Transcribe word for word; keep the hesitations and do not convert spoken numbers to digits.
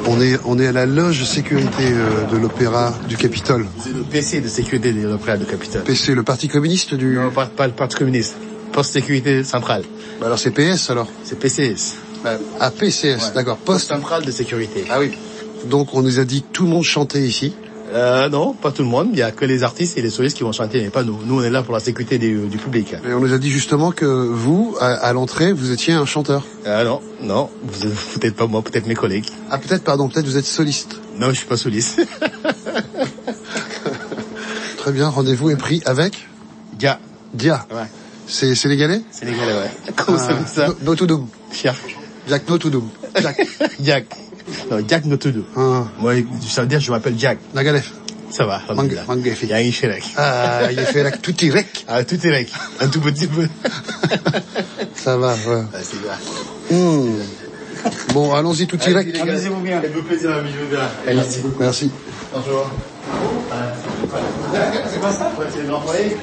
On est, on est à la loge de sécurité euh, de l'Opéra du Capitole. C'est le P C de sécurité de l'Opéra du Capitole. P C, le Parti communiste du... Non, pas, pas le Parti communiste. Poste sécurité centrale. Bah alors c'est P S alors. C'est P C S. Bah, ah, P C S, ouais. D'accord. Poste central de sécurité. Ah oui. Donc on nous a dit que tout le monde chantait ici. Euh, non, pas tout le monde. Il y a que les artistes et les solistes qui vont chanter, mais pas nous. Nous, on est là pour la sécurité du, du public. Et on nous a dit justement que vous, à, à l'entrée, vous étiez un chanteur. Ah non, non. Vous, peut-être pas moi, peut-être mes collègues. Ah peut-être, pardon, peut-être vous êtes soliste. Non, je suis pas soliste. Très bien, rendez-vous est pris avec Dia. Dia. Ouais. C'est sénégalais? Sénégalais, ouais. Comment ça fait ça? Notoudoum. Cher. Jack Notoudoum. Jack. Jack. Non, Jack Notoudoum. Ah. Moi, ça veut dire je m'appelle Jack. Nagalef. Ça va. Manga, manga Il y a un chérec. Ah, il est fait là, tout est rec. Ah, tout est rec. Un tout petit peu. Ça va, ouais. Ah, c'est bien. Mmh. Bon, allons-y, tout est rec. Amusez-vous bien. Faites-vous plaisir, amusez-vous bien. Merci. Merci. Bonjour. C'est quoi ça? C'est le grand foyer?